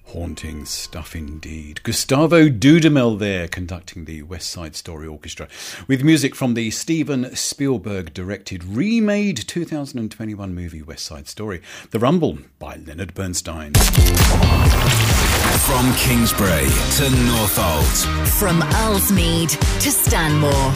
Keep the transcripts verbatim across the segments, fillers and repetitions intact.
Haunting stuff indeed. Gustavo Dudamel there, conducting the West Side Story Orchestra, with music from the Steven Spielberg-directed, remade two thousand twenty-one movie West Side Story, The Rumble by Leonard Bernstein. From Kingsbury to Northolt. From Earlsmead to Stanmore.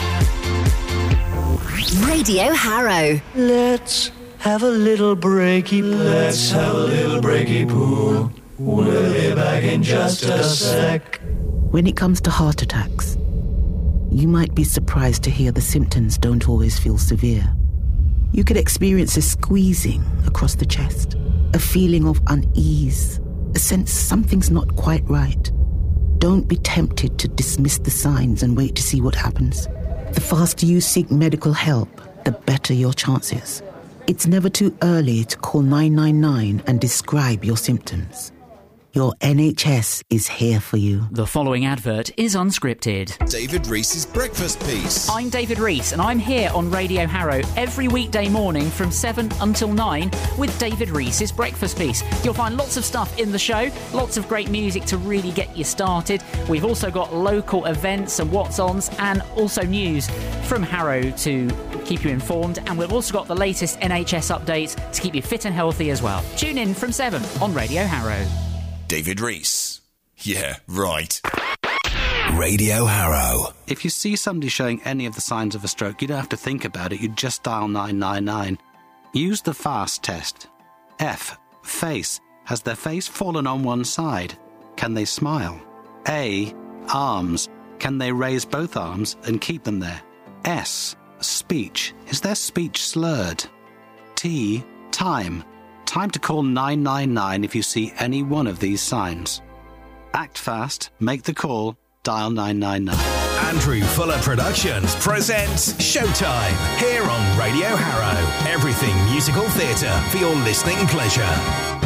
Radio Harrow. Let's have a little breaky poo. Let's have a little breaky poo. We'll be back in just a sec. When it comes to heart attacks, you might be surprised to hear the symptoms don't always feel severe. You could experience a squeezing across the chest, a feeling of unease, a sense something's not quite right. Don't be tempted to dismiss the signs and wait to see what happens. The faster you seek medical help, the better your chances. It's never too early to call nine nine nine and describe your symptoms. Your N H S is here for you. The following advert is unscripted. David Reese's Breakfast Piece. I'm David Rees, and I'm here on Radio Harrow every weekday morning from seven until nine with David Reese's Breakfast Piece. You'll find lots of stuff in the show, lots of great music to really get you started. We've also got local events and what's-ons, and also news from Harrow to keep you informed. And we've also got the latest N H S updates to keep you fit and healthy as well. Tune in from seven on Radio Harrow. David Rees. Yeah, right. Radio Harrow. If you see somebody showing any of the signs of a stroke, you don't have to think about it. You just dial nine nine nine. Use the FAST test. F. Face. Has their face fallen on one side? Can they smile? A. Arms. Can they raise both arms and keep them there? S. Speech. Is their speech slurred? T. Time. Time to call nine nine nine if you see any one of these signs. Act fast, make the call, dial nine nine nine. Andrew Fuller Productions presents Showtime here on Radio Harrow. Everything musical theatre for your listening pleasure.